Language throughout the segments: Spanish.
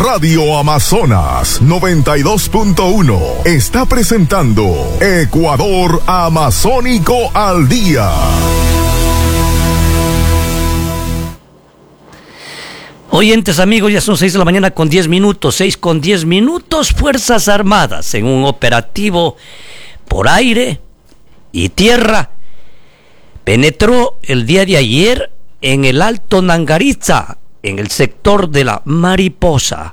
Radio Amazonas 92.1 está presentando Ecuador Amazónico al Día. Oyentes, amigos, ya son 6 de la mañana con 10 minutos, 6 con 10 minutos. Fuerzas Armadas en un operativo por aire y tierra penetró el día de ayer en el Alto Nangaritza, en el sector de la Mariposa.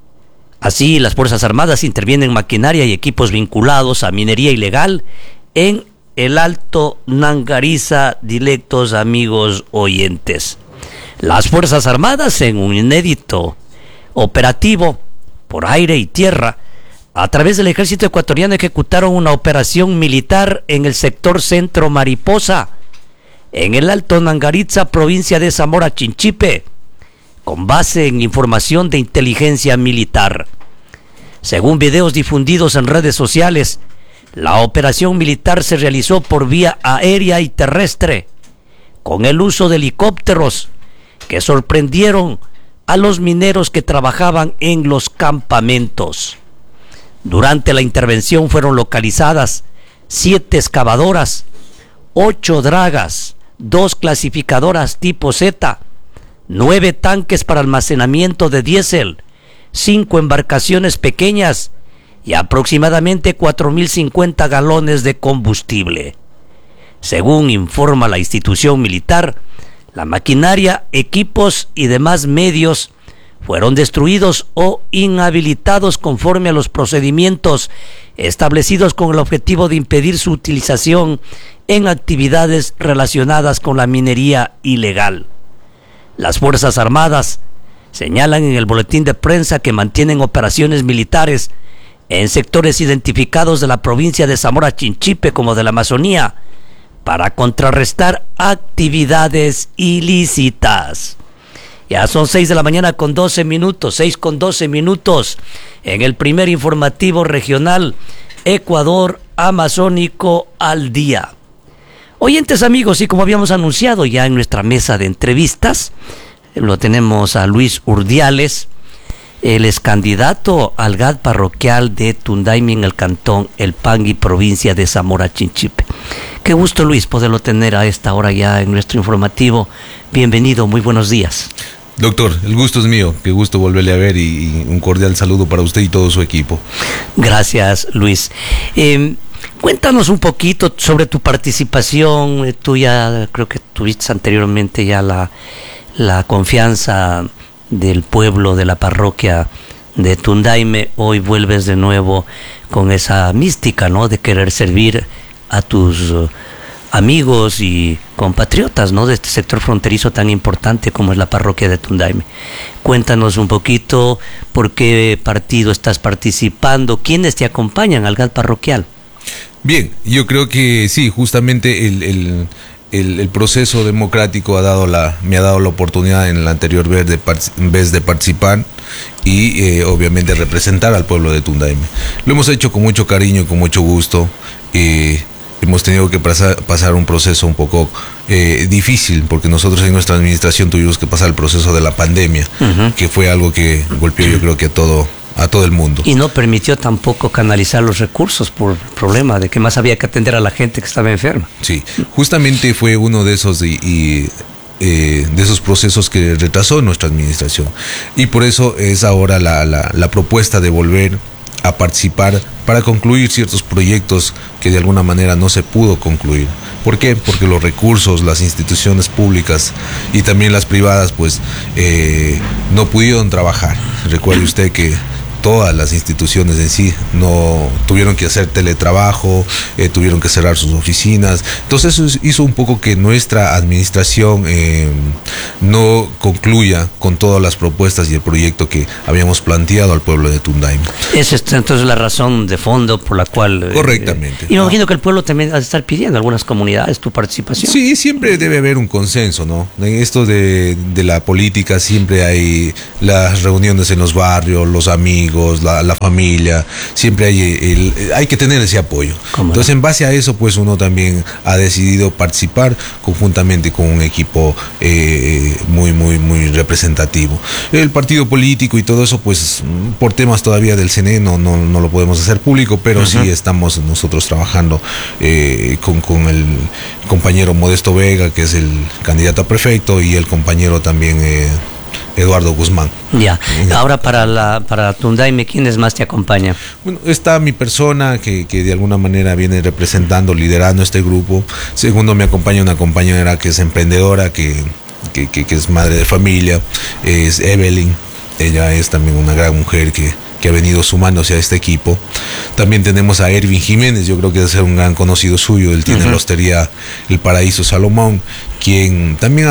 Así, las Fuerzas Armadas intervienen maquinaria y equipos vinculados a minería ilegal en el Alto Nangaritza, directos amigos oyentes. Las Fuerzas Armadas, en un inédito operativo por aire y tierra, a través del ejército ecuatoriano, ejecutaron una operación militar en el sector Centro Mariposa, en el Alto Nangaritza, provincia de Zamora Chinchipe, con base en información de inteligencia militar. Según videos difundidos en redes sociales, la operación militar se realizó por vía aérea y terrestre, con el uso de helicópteros que sorprendieron a los mineros que trabajaban en los campamentos. Durante la intervención fueron localizadas 7 excavadoras, 8 dragas, 2 clasificadoras tipo Z, 9 tanques para almacenamiento de diésel, 5 embarcaciones pequeñas y aproximadamente 4.050 galones de combustible. Según informa la institución militar, la maquinaria, equipos y demás medios fueron destruidos o inhabilitados conforme a los procedimientos establecidos con el objetivo de impedir su utilización en actividades relacionadas con la minería ilegal. Las Fuerzas Armadas señalan en el boletín de prensa que mantienen operaciones militares en sectores identificados de la provincia de Zamora Chinchipe como de la Amazonía, para contrarrestar actividades ilícitas. Ya son 6 de la mañana con 12 minutos, 6 con 12 minutos, en el primer informativo regional Ecuador Amazónico al Día. Oyentes, amigos, y como habíamos anunciado ya en nuestra mesa de entrevistas, lo tenemos a Luis Urdiales. Él es candidato al GAD parroquial de Tundaime en el cantón El Pangui, provincia de Zamora Chinchipe. Qué gusto, Luis, poderlo tener a esta hora ya en nuestro informativo. Bienvenido, muy buenos días. Doctor, el gusto es mío, qué gusto volverle a ver y un cordial saludo para usted y todo su equipo. Gracias, Luis. Cuéntanos un poquito sobre tu participación. Tú ya creo que tuviste anteriormente ya la confianza del pueblo, de la parroquia de Tundaime. Hoy vuelves de nuevo con esa mística, ¿no?, de querer servir a tus amigos y compatriotas, ¿no?, de este sector fronterizo tan importante como es la parroquia de Tundaime. Cuéntanos un poquito por qué partido estás participando, quiénes te acompañan al GAD parroquial. Bien, yo creo que sí, justamente el proceso democrático me ha dado la oportunidad en la anterior vez de participar y obviamente representar al pueblo de Tundaime. Lo hemos hecho con mucho cariño y con mucho gusto. Hemos tenido que pasar un proceso un poco difícil, porque nosotros en nuestra administración tuvimos que pasar el proceso de la pandemia, que fue algo que golpeó, yo creo que a todo el mundo. Y no permitió tampoco canalizar los recursos por el problema de que más había que atender a la gente que estaba enferma. Sí, justamente fue uno de esos de esos procesos que retrasó nuestra administración. Y por eso es ahora la propuesta de volver a participar para concluir ciertos proyectos que de alguna manera no se pudo concluir. ¿Por qué? Porque los recursos, las instituciones públicas y también las privadas pues no pudieron trabajar. Recuerde usted que todas las instituciones en sí no tuvieron que hacer teletrabajo, tuvieron que cerrar sus oficinas. Entonces eso hizo un poco que nuestra administración no concluya con todas las propuestas y el proyecto que habíamos planteado al pueblo de Tundaime. Esa es entonces la razón de fondo por la cual... Correctamente. Y me imagino que el pueblo también va a estar pidiendo a algunas comunidades tu participación. Sí, siempre debe haber un consenso, ¿no? En esto de la política siempre hay las reuniones en los barrios, los amigos, amigos, la familia, siempre hay que tener ese apoyo. Entonces, en base a eso, pues uno también ha decidido participar conjuntamente con un equipo muy representativo. El partido político y todo eso, pues por temas todavía del CNE no lo podemos hacer público, pero sí estamos nosotros trabajando con el compañero Modesto Vega, que es el candidato a prefecto, y el compañero también Eduardo Guzmán. Ya. Ahora para Tundaime, ¿quiénes más te acompañan? Bueno, está mi persona que de alguna manera viene representando, liderando este grupo. Segundo, me acompaña una compañera que es emprendedora, que es madre de familia, es Evelyn. Ella es también una gran mujer que ha venido sumándose a este equipo. También tenemos a Ervin Jiménez, yo creo que debe ser un gran conocido suyo. Él tiene la hostería El Paraíso Salomón, quien también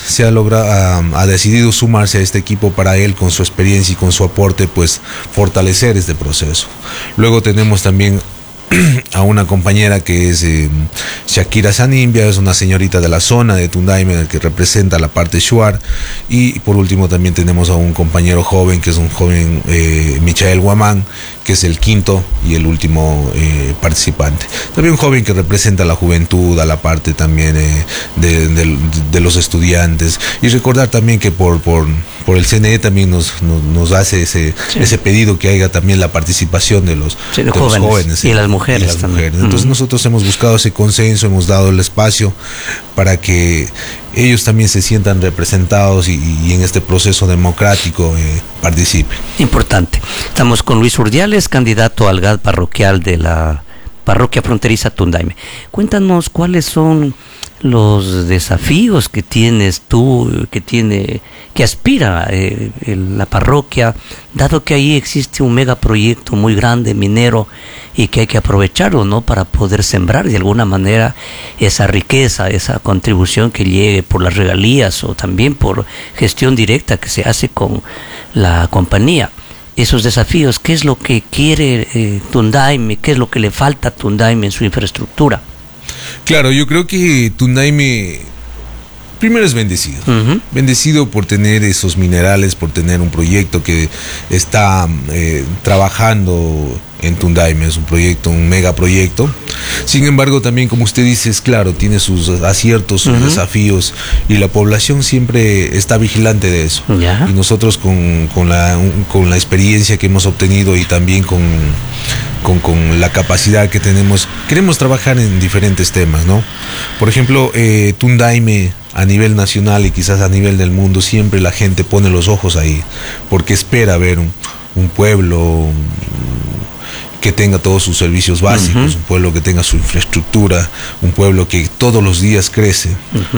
ha decidido sumarse a este equipo para él, con su experiencia y con su aporte, pues fortalecer este proceso. Luego tenemos también a una compañera que es Shakira Sanimbia, es una señorita de la zona de Tundaime que representa la parte Shuar. Y por último también tenemos a un compañero joven, que es un joven Michael Guamán, que es el quinto y el último participante. También un joven que representa a la juventud, a la parte también de los estudiantes. Y recordar también que por el CNE también nos hace ese pedido, que haya también la participación de los jóvenes y las mujeres también. Entonces nosotros hemos buscado ese consenso, hemos dado el espacio para que ellos también se sientan representados y en este proceso democrático participen. Importante. Estamos con Luis Urdiales, candidato al GAD parroquial de la parroquia fronteriza Tundaime. Cuéntanos cuáles son los desafíos que tienes tú, que aspira la parroquia, dado que ahí existe un megaproyecto muy grande minero y que hay que aprovecharlo, ¿no?, para poder sembrar de alguna manera esa riqueza, esa contribución que llegue por las regalías o también por gestión directa que se hace con la compañía. Esos desafíos, ¿qué es lo que quiere Tundaime? ¿Qué es lo que le falta a Tundaime en su infraestructura? Claro, yo creo que Tundaime primero es bendecido. Bendecido por tener esos minerales, por tener un proyecto que está trabajando en Tundaime. Es un proyecto, un megaproyecto. Sin embargo, también, como usted dice, es claro, tiene sus aciertos, sus desafíos, y la población siempre está vigilante de eso. Y nosotros con la experiencia que hemos obtenido y también con la capacidad que tenemos, queremos trabajar en diferentes temas, ¿no? Por ejemplo, Tundaime a nivel nacional y quizás a nivel del mundo, siempre la gente pone los ojos ahí, porque espera ver un pueblo que tenga todos sus servicios básicos, un pueblo que tenga su infraestructura, un pueblo que todos los días crece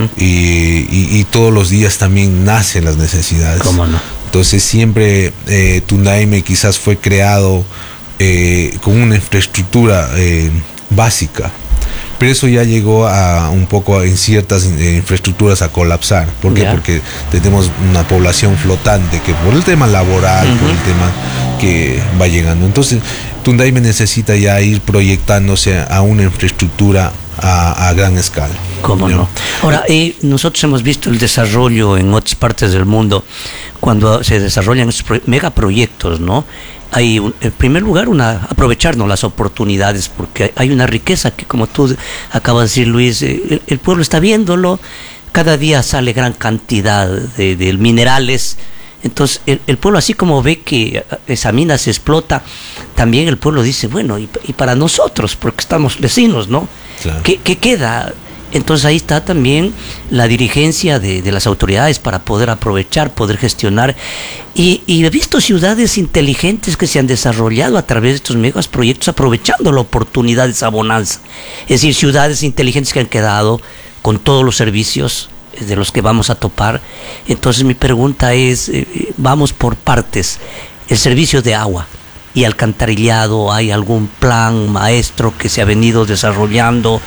y todos los días también nacen las necesidades. ¿Cómo no? Entonces siempre Tundaime quizás fue creado con una infraestructura básica, pero eso ya llegó a un poco en ciertas infraestructuras a colapsar. ¿Por qué? Porque tenemos una población flotante que por el tema laboral, por el tema que va llegando. Entonces Tundaime necesita ya ir proyectándose a una infraestructura a gran escala. ¿Cómo no? Ahora, nosotros hemos visto el desarrollo en otras partes del mundo, cuando se desarrollan estos megaproyectos, ¿no? Hay, en primer lugar, aprovecharnos las oportunidades, porque hay una riqueza que, como tú acabas de decir, Luis, el pueblo está viéndolo, cada día sale gran cantidad de minerales. Entonces el pueblo, así como ve que esa mina se explota, también el pueblo dice, bueno, y para nosotros, porque estamos vecinos, ¿no? Claro. ¿Qué queda? Entonces ahí está también la dirigencia de las autoridades para poder aprovechar, poder gestionar. Y he visto ciudades inteligentes que se han desarrollado a través de estos megas proyectos, aprovechando la oportunidad de esa bonanza. Es decir, ciudades inteligentes que han quedado con todos los servicios de los que vamos a topar. Entonces mi pregunta es, vamos por partes. El servicio de agua y alcantarillado, ¿hay algún plan maestro que se ha venido desarrollando?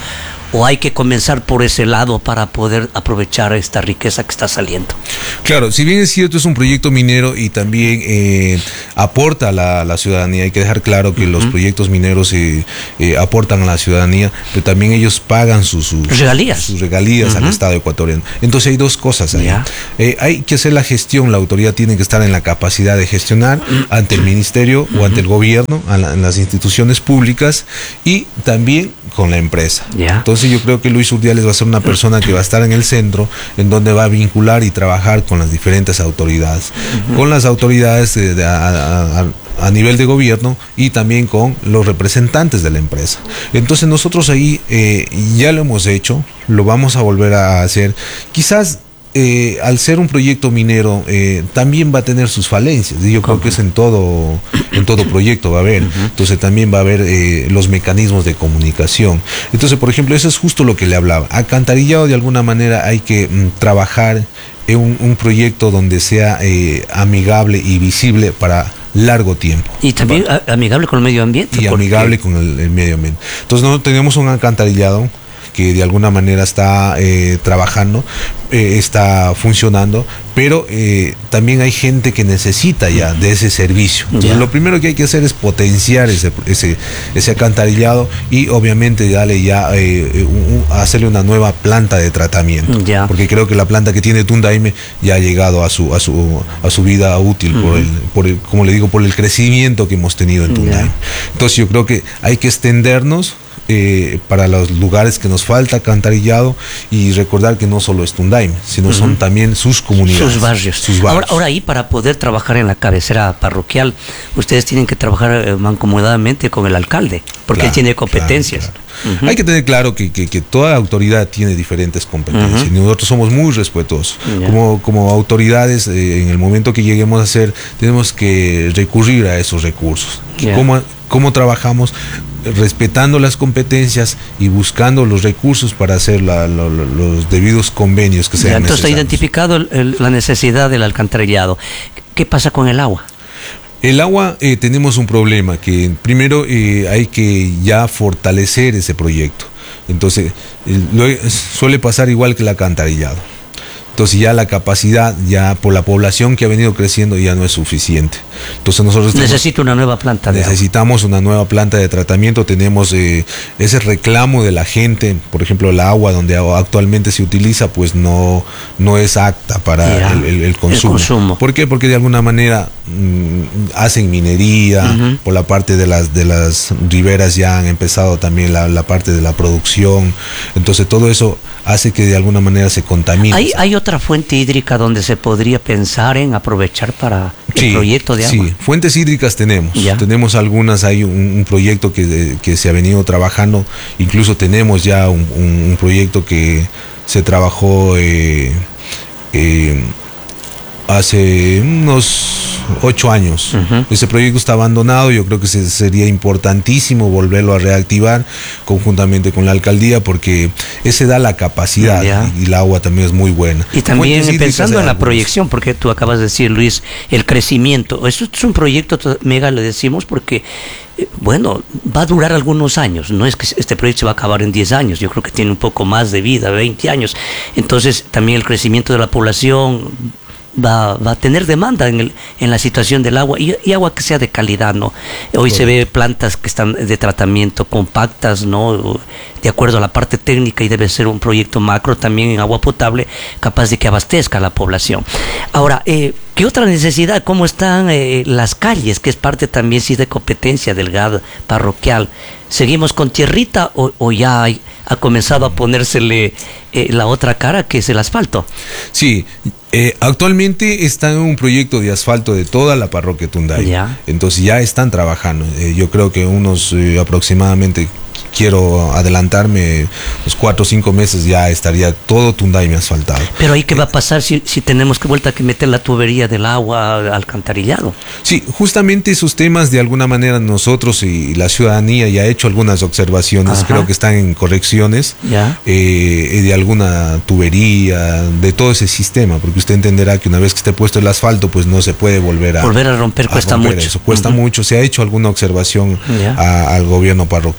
¿O hay que comenzar por ese lado para poder aprovechar esta riqueza que está saliendo? Claro, si bien es cierto, es un proyecto minero y también aporta a la ciudadanía. Hay que dejar claro que los proyectos mineros aportan a la ciudadanía, pero también ellos pagan sus regalías al Estado ecuatoriano. Entonces hay dos cosas ahí. Hay que hacer la gestión, la autoridad tiene que estar en la capacidad de gestionar ante el ministerio o ante el gobierno, en las instituciones públicas y también con la empresa. Entonces yo creo que Luis Urdiales va a ser una persona que va a estar en el centro, en donde va a vincular y trabajar con las diferentes autoridades, con las autoridades a nivel de gobierno y también con los representantes de la empresa. Entonces nosotros ahí ya lo hemos hecho, lo vamos a volver a hacer. Quizás al ser un proyecto minero también va a tener sus falencias, y yo creo que es en todo proyecto va a haber. Entonces también va a haber los mecanismos de comunicación. Entonces, por ejemplo, eso es justo lo que le hablaba. Alcantarillado, de alguna manera hay que trabajar en un proyecto donde sea amigable y visible para largo tiempo. Y también amigable con el medio ambiente. Y amigable con el medio ambiente. Entonces no tenemos un alcantarillado que de alguna manera está trabajando, está funcionando, pero también hay gente que necesita ya de ese servicio. Entonces, lo primero que hay que hacer es potenciar ese alcantarillado y obviamente darle hacerle una nueva planta de tratamiento, porque creo que la planta que tiene Tundaime ya ha llegado a su vida útil por el, como le digo, por el crecimiento que hemos tenido en Tundaime. Entonces yo creo que hay que extendernos para los lugares que nos falta alcantarillado y recordar que no solo es Tundaime, sino son también sus comunidades, sus barrios. Ahora ahí, para poder trabajar en la cabecera parroquial, ustedes tienen que trabajar mancomunadamente con el alcalde, porque él tiene competencias. Hay que tener claro que toda autoridad tiene diferentes competencias y nosotros somos muy respetuosos. Como autoridades, en el momento que lleguemos a hacer, tenemos que recurrir a esos recursos. ¿Cómo trabajamos? Respetando las competencias y buscando los recursos para hacer los debidos convenios que sean necesarios. Entonces está identificado la necesidad del alcantarillado. ¿Qué pasa con el agua? El agua, tenemos un problema, que primero hay que ya fortalecer ese proyecto. Entonces suele pasar igual que el alcantarillado. Entonces ya la capacidad, ya por la población que ha venido creciendo, ya no es suficiente. Entonces nosotros necesitamos una nueva planta una nueva planta de tratamiento. Tenemos ese reclamo de la gente. Por ejemplo, el agua donde actualmente se utiliza pues no es apta para el consumo. ¿Por qué? Porque de alguna manera hacen minería. Por la parte de las riberas ya han empezado también la parte de la producción. Entonces todo eso hace que de alguna manera se contamine. ¿Hay otra fuente hídrica donde se podría pensar en aprovechar para el proyecto de agua? Sí, fuentes hídricas tenemos. Tenemos algunas, hay un proyecto que se ha venido trabajando, incluso tenemos ya un proyecto que se trabajó hace unos 8 años. Ese proyecto está abandonado. Yo creo que sería importantísimo volverlo a reactivar conjuntamente con la alcaldía, porque ese da la capacidad y el agua también es muy buena. Y también pensando en la proyección, porque tú acabas de decir, Luis, el crecimiento. Esto es un proyecto mega, le decimos, porque bueno, va a durar algunos años. No es que este proyecto se va a acabar en 10 años. Yo creo que tiene un poco más de vida, 20 años. Entonces también el crecimiento de la población va a tener demanda en la situación del agua, y agua que sea de calidad, ¿no? Hoy se ve plantas que están de tratamiento compactas, ¿no? De acuerdo a la parte técnica, y debe ser un proyecto macro también en agua potable, capaz de que abastezca a la población. Ahora, ¿qué otra necesidad? ¿Cómo están las calles? Que es parte también sí de competencia del GAD parroquial. ¿Seguimos con tierrita o ya ha comenzado a ponérsele la otra cara, que es el asfalto? Sí, actualmente está en un proyecto de asfalto de toda la parroquia Tundaime. Entonces ya están trabajando. Yo creo que unos aproximadamente, quiero adelantarme, los 4 o 5 meses ya estaría todo Tundaime asfaltado. Pero ahí, ¿qué va a pasar si tenemos que vuelta que meter la tubería del agua alcantarillado? Sí, justamente esos temas de alguna manera nosotros y la ciudadanía ya ha hecho algunas observaciones. Creo que están en correcciones de alguna tubería, de todo ese sistema, porque usted entenderá que una vez que esté puesto el asfalto, pues no se puede volver a romper, cuesta mucho. Eso cuesta mucho. Se ha hecho alguna observación al gobierno parroquial,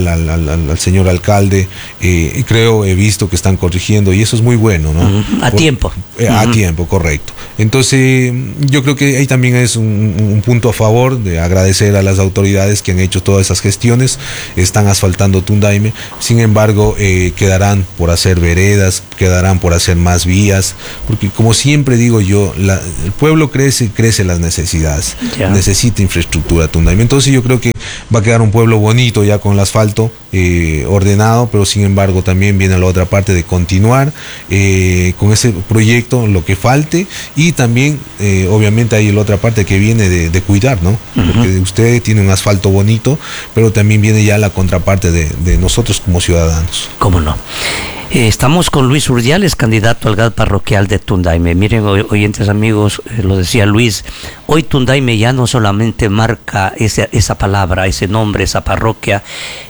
al señor alcalde, creo, he visto que están corrigiendo y eso es muy bueno, ¿no? A tiempo. A tiempo, correcto. Entonces, yo creo que ahí también es un punto a favor de agradecer a las autoridades que han hecho todas esas gestiones. Están asfaltando Tundaime, sin embargo, quedarán por hacer veredas, quedarán por hacer más vías, porque como siempre digo yo, el pueblo crece las necesidades, necesita infraestructura Tundaime. Entonces yo creo que va a quedar un pueblo bonito ya con el asfalto ordenado, pero sin embargo también viene la otra parte de continuar con ese proyecto, lo que falte, y también obviamente hay la otra parte que viene de cuidar, ¿no? Porque usted tiene un asfalto bonito, pero también viene ya la contraparte de nosotros como ciudadanos. ¿Cómo no? Estamos con Luis Urdiales, candidato al GAD parroquial de Tundaime. Miren, oyentes amigos, lo decía Luis, hoy Tundaime ya no solamente marca esa palabra, ese nombre, esa parroquia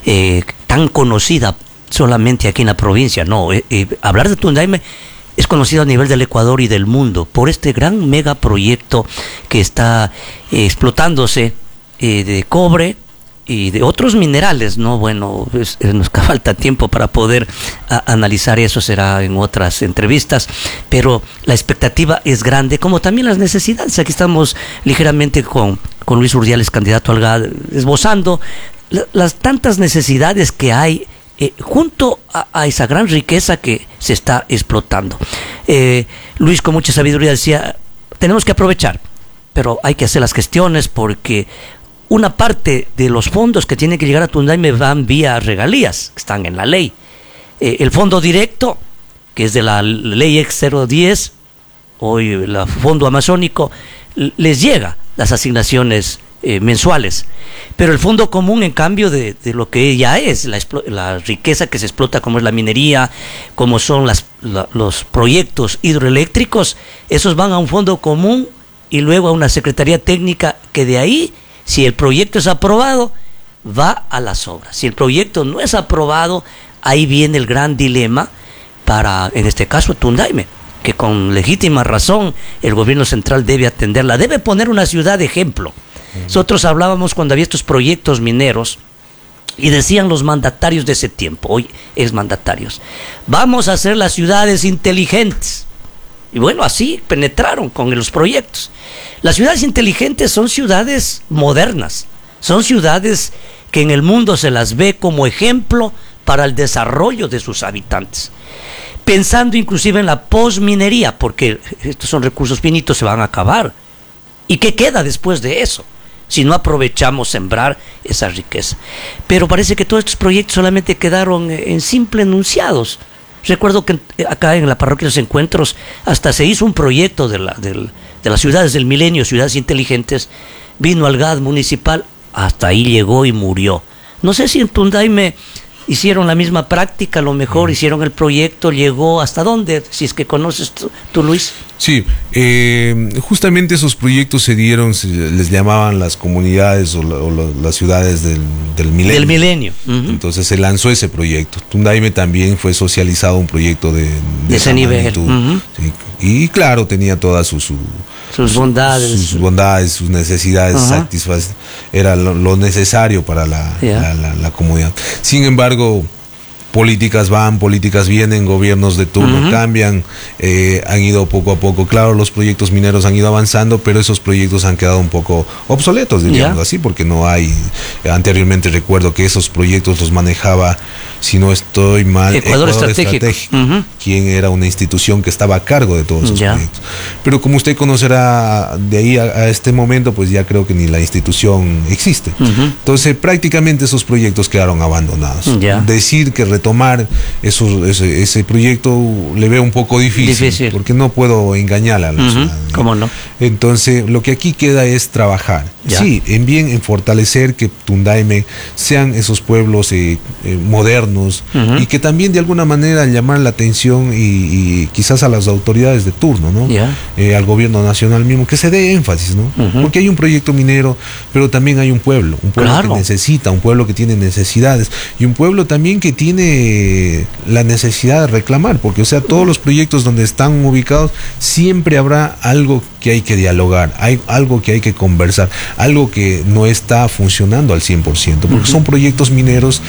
tan conocida solamente aquí en la provincia, no, hablar de Tundaime es conocido a nivel del Ecuador y del mundo por este gran megaproyecto que está explotándose de cobre y de otros minerales, ¿no? Bueno, nos falta tiempo para poder analizar eso, será en otras entrevistas, pero la expectativa es grande, como también las necesidades. Aquí estamos ligeramente con Luis Urdiales, candidato al GAD, esbozando las tantas necesidades que hay junto a esa gran riqueza que se está explotando. Luis, con mucha sabiduría, decía, tenemos que aprovechar, pero hay que hacer las gestiones porque una parte de los fondos que tienen que llegar a Tundaime van vía regalías, que están en la ley. El fondo directo, que es de la ley X010, hoy el fondo amazónico, les llega las asignaciones mensuales. Pero el fondo común, en cambio, de lo que ya es la riqueza que se explota, como es la minería, como son los proyectos hidroeléctricos, esos van a un fondo común y luego a una secretaría técnica que de ahí, si el proyecto es aprobado, va a las obras. Si el proyecto no es aprobado, ahí viene el gran dilema para, en este caso, Tundaime, que con legítima razón el gobierno central debe atenderla, debe poner una ciudad de ejemplo. Nosotros hablábamos cuando había estos proyectos mineros y decían los mandatarios de ese tiempo, hoy exmandatarios, vamos a hacer las ciudades inteligentes. Y bueno, así penetraron con los proyectos. Las ciudades inteligentes son ciudades modernas, son ciudades que en el mundo se las ve como ejemplo para el desarrollo de sus habitantes, pensando inclusive en la posminería, porque estos son recursos finitos, se van a acabar. ¿Y qué queda después de eso si no aprovechamos sembrar esa riqueza? Pero parece que todos estos proyectos solamente quedaron en simples enunciados. Recuerdo que acá en la parroquia de los Encuentros hasta se hizo un proyecto de las ciudades del milenio, ciudades inteligentes, vino al GAD municipal, hasta ahí llegó y murió. No sé si en Tundaime hicieron la misma práctica, a lo mejor hicieron el proyecto, llegó hasta dónde, si es que conoces tú Luis. Sí, justamente esos proyectos se dieron, les llamaban las comunidades o las ciudades del milenio. Del milenio. Entonces se lanzó ese proyecto. Tundaime también fue socializado un proyecto de ese nivel. Sí. Y claro, tenía todas sus bondades, sus necesidades satisfacer, era lo necesario para la comunidad. Sin embargo, políticas van, políticas vienen, gobiernos de turno cambian, han ido poco a poco. Claro, los proyectos mineros han ido avanzando, pero esos proyectos han quedado un poco obsoletos, diríamos así, porque no hay. Anteriormente recuerdo que esos proyectos los manejaba, si no estoy mal, Ecuador Estratégico. Quien era una institución que estaba a cargo de todos esos proyectos. Pero como usted conocerá, de ahí a este momento, pues ya creo que ni la institución existe. Entonces prácticamente esos proyectos quedaron abandonados. Decir que retomar ese proyecto le veo un poco difícil. Porque no puedo engañar a la ciudadanía. ¿Cómo no? Entonces lo que aquí queda es trabajar, sí, en fortalecer que Tundaime sean esos pueblos modernos y que también de alguna manera llamar la atención y quizás a las autoridades de turno, ¿no? Al gobierno nacional mismo, que se dé énfasis, ¿no? Porque hay un proyecto minero, pero también hay un pueblo que necesita, un pueblo que tiene necesidades y un pueblo también que tiene la necesidad de reclamar, porque o sea, todos los proyectos donde están ubicados siempre habrá algo que hay que dialogar, hay algo que hay que conversar, algo que no está funcionando al 100%, porque son proyectos mineros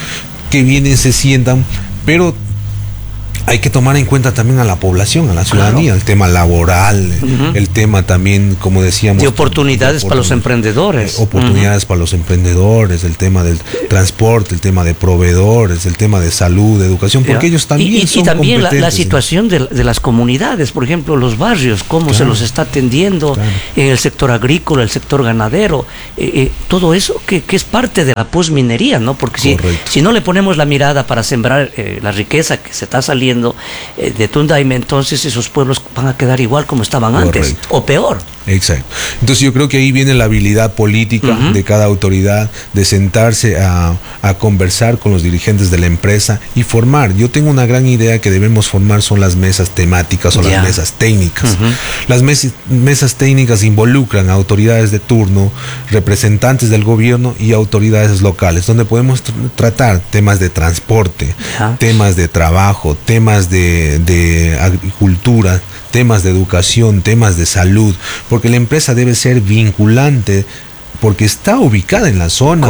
que vienen, se sientan, pero hay que tomar en cuenta también a la población, a la ciudadanía, el tema laboral, el tema también, como decíamos, de oportunidades para los emprendedores. Oportunidades para los emprendedores, el tema del transporte, el tema de proveedores, el tema de salud, de educación, porque ellos también son y también la competentes situación de las comunidades, por ejemplo, los barrios, cómo se los está atendiendo en el sector agrícola, el sector ganadero, todo eso que es parte de la posminería, ¿no? Porque si no le ponemos la mirada para sembrar la riqueza que se está saliendo de Tundaime, entonces esos pueblos van a quedar igual como estaban antes, o peor. Exacto. Entonces yo creo que ahí viene la habilidad política de cada autoridad, de sentarse a conversar con los dirigentes de la empresa y formar. Yo tengo una gran idea que debemos formar, son las mesas temáticas o las mesas técnicas. Las mesas técnicas involucran a autoridades de turno, representantes del gobierno y autoridades locales, donde podemos tratar temas de transporte, temas de trabajo, temas de agricultura, temas de educación, temas de salud, porque la empresa debe ser vinculante, porque está ubicada en la zona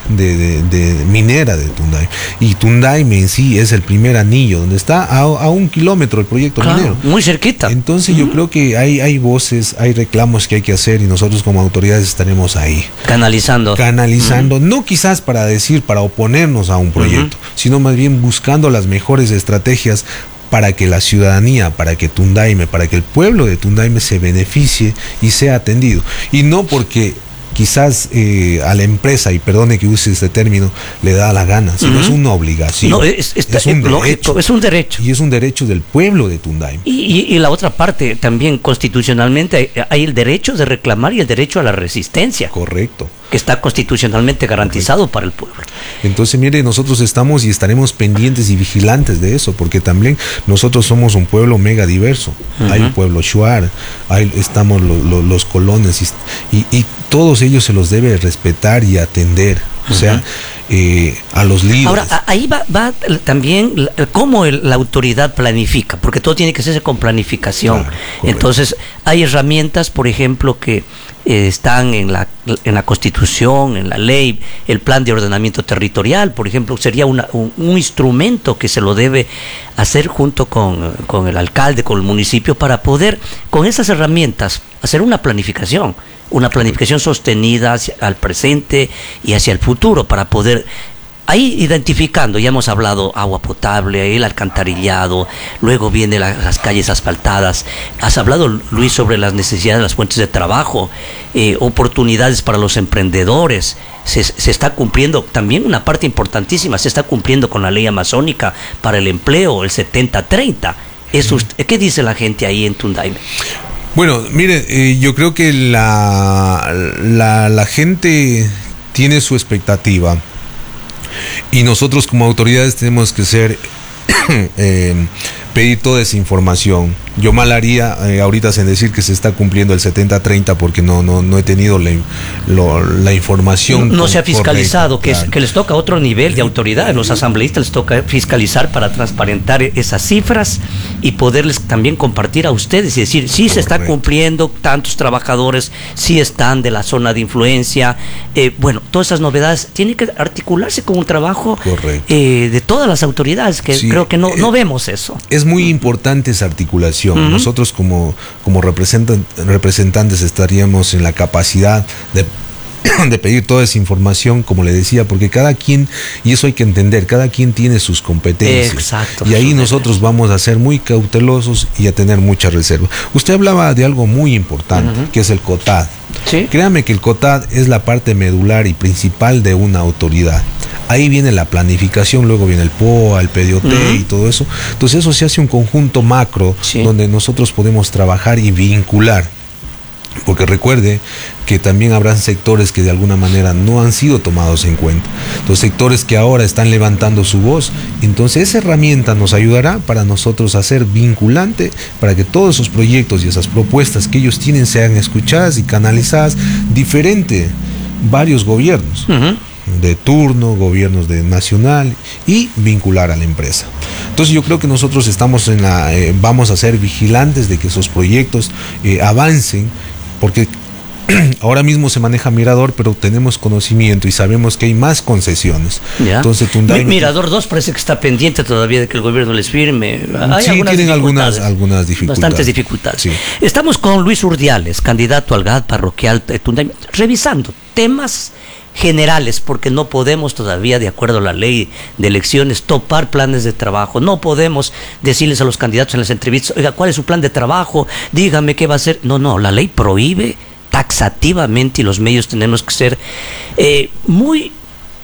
de minera de Tundaime, y Tundaime en sí es el primer anillo, donde está a 1 kilómetro el proyecto minero. Muy cerquita. Entonces yo creo que hay voces, hay reclamos que hay que hacer, y nosotros como autoridades estaremos ahí. Canalizando, no quizás para oponernos a un proyecto, sino más bien buscando las mejores estrategias para que la ciudadanía, para que Tundaime, para que el pueblo de Tundaime se beneficie y sea atendido. Y no porque quizás a la empresa, y perdone que use este término, le da la gana, sino es una obligación. No, es un derecho. Es un derecho. Y es un derecho del pueblo de Tundaime. Y la otra parte, también constitucionalmente hay el derecho de reclamar y el derecho a la resistencia. Correcto. Que está constitucionalmente garantizado para el pueblo. Entonces, mire, nosotros estamos y estaremos pendientes y vigilantes de eso, porque también nosotros somos un pueblo mega diverso. Hay un pueblo shuar, estamos los colones, y todos ellos se los debe respetar y atender. O sea, a los líderes. Ahora, ahí va también cómo la autoridad planifica, porque todo tiene que hacerse con planificación. Claro, entonces, hay herramientas, por ejemplo, que están en la Constitución, en la ley, el plan de ordenamiento territorial, por ejemplo, sería un instrumento que se lo debe hacer junto con el alcalde, con el municipio, para poder, con esas herramientas, hacer una planificación sostenida al presente y hacia el futuro, para poder ahí identificando, ya hemos hablado agua potable, el alcantarillado, luego vienen las calles asfaltadas. Has hablado, Luis, sobre las necesidades de las fuentes de trabajo, oportunidades para los emprendedores. Se está cumpliendo también una parte importantísima, se está cumpliendo con la ley amazónica para el empleo, el 70-30. ¿Qué dice la gente ahí en Tundaime? Bueno, mire, yo creo que la gente tiene su expectativa, y nosotros como autoridades tenemos que pedir toda esa información. Yo mal haría ahorita en decir que se está cumpliendo el 70-30, porque no he tenido la información. No se ha fiscalizado, correcta, que les toca otro nivel de autoridad. Los asambleístas les toca fiscalizar para transparentar esas cifras y poderles también compartir a ustedes y decir, sí, se está cumpliendo, tantos trabajadores sí están de la zona de influencia. Bueno, todas esas novedades tienen que articularse con un trabajo de todas las autoridades, que creo que no vemos eso. Es muy importante esa articulación. Nosotros como representantes estaríamos en la capacidad de pedir toda esa información, como le decía, porque cada quien, y eso hay que entender, cada quien tiene sus competencias. Exacto. Y ahí nosotros vamos a ser muy cautelosos y a tener mucha reserva. Usted hablaba de algo muy importante, que es el COTAD. ¿Sí? Créame que el COTAD es la parte medular y principal de una autoridad. Ahí viene la planificación, luego viene el POA, el PDOT y todo eso. Entonces eso se hace un conjunto macro, donde nosotros podemos trabajar y vincular. Porque recuerde que también habrán sectores que de alguna manera no han sido tomados en cuenta. Los sectores que ahora están levantando su voz. Entonces esa herramienta nos ayudará para nosotros hacer vinculante, para que todos esos proyectos y esas propuestas que ellos tienen sean escuchadas y canalizadas diferente varios gobiernos. De turno, gobiernos de nacional, y vincular a la empresa. Entonces yo creo que nosotros estamos vamos a ser vigilantes de que esos proyectos avancen, porque ahora mismo se maneja Mirador, pero tenemos conocimiento y sabemos que hay más concesiones. ¿Ya? Entonces, Tunday, Mirador 2 parece que está pendiente todavía de que el gobierno les firme. Hay sí, tienen algunas dificultades. Bastantes dificultades. Sí. Estamos con Luis Urdiales, candidato al GAD parroquial de Tunday, revisando temas generales, porque no podemos todavía, de acuerdo a la ley de elecciones, topar planes de trabajo. No podemos decirles a los candidatos en las entrevistas, oiga, ¿cuál es su plan de trabajo? Dígame qué va a hacer. No, la ley prohíbe taxativamente y los medios tenemos que ser muy